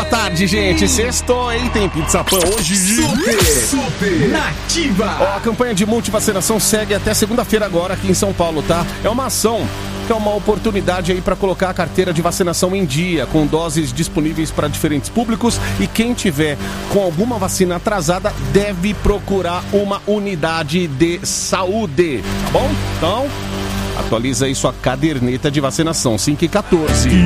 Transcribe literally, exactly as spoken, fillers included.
tarde, gente. Sextou, hein? Tem Pizza Pan hoje. Super, super nativa. Ó, a campanha de multivacinação segue até segunda-feira agora aqui em São Paulo, tá? É uma ação que é uma oportunidade aí para colocar a carteira de vacinação em dia, com doses disponíveis para diferentes públicos, e quem tiver com alguma vacina atrasada deve procurar uma unidade de saúde, tá bom? Então, atualiza aí sua caderneta de vacinação, cinco e quatorze.